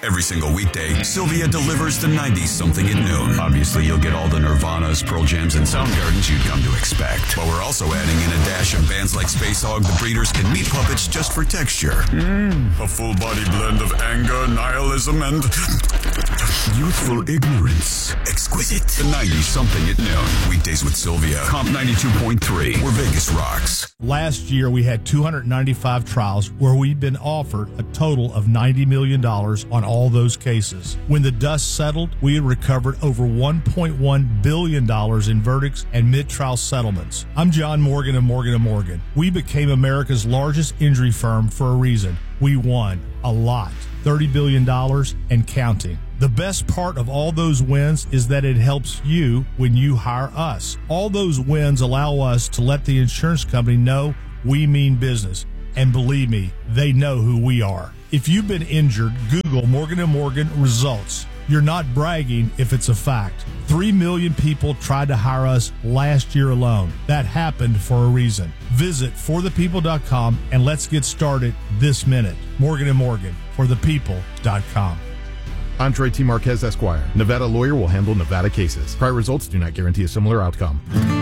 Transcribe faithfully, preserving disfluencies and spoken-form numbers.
Every single weekday, Sylvia delivers the nineties something at noon. Obviously, you'll get all the Nirvanas, Pearl Jams, and Soundgardens you'd come to expect. But we're also adding in a dash of bands like Space Hog, The Breeders, and Meat Puppets just for texture. Mm. A full-body blend of anger, nihilism, and youthful ignorance. Exquisite. The nineties something at noon. Weekdays with Sylvia. Comp ninety-two point three, where Vegas rocks. Last year, we had two hundred ninety-five trials where we've been offered a total of ninety million dollars on all those cases. When the dust settled, we had recovered over one point one billion dollars in verdicts and mid-trial settlements. I'm John Morgan of Morgan and Morgan. We became America's largest injury firm for a reason. We won a lot, thirty billion dollars and counting. The best part of all those wins is that it helps you when you hire us. All those wins allow us to let the insurance company know we mean business. And believe me, they know who we are. If you've been injured, Google Morgan and Morgan results. You're not bragging if it's a fact. Three million people tried to hire us last year alone. That happened for a reason. Visit for the people dot com and let's get started this minute. Morgan and Morgan, for the people dot com. Andre T. Marquez, Esquire. Nevada lawyer will handle Nevada cases. Prior results do not guarantee a similar outcome.